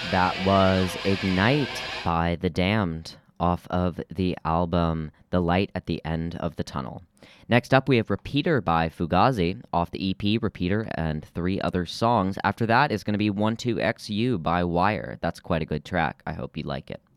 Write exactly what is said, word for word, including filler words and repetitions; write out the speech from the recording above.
That was Ignite by The Damned off of the album The Light at the End of the Tunnel. Next up, we have Repeater by Fugazi off the E P Repeater and three other songs. After that is going to be one two X U by Wire. That's quite a good track. I hope you like it.